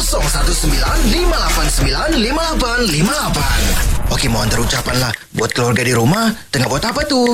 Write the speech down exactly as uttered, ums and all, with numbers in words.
kosong satu sembilan lima lapan sembilan lima lapan lima lapan. Okey, mohon terucapan lah. Buat keluarga di rumah, tengah buat apa tu?